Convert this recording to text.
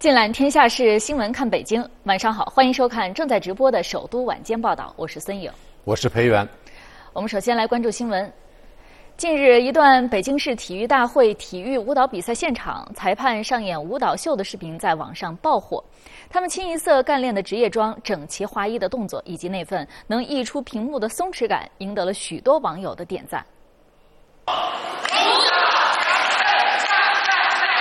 尽览天下事，新闻看北京。晚上好，欢迎收看正在直播的首都晚间报道，我是孙颖， 我是裴元。 我们首先来关注新闻。近日，一段北京市体育大会体育舞蹈比赛现场裁判上演舞蹈秀的视频在网上爆火。他们清一色干练的职业装、整齐划一的动作，以及那份能溢出屏幕的松弛感，赢得了许多网友的点赞。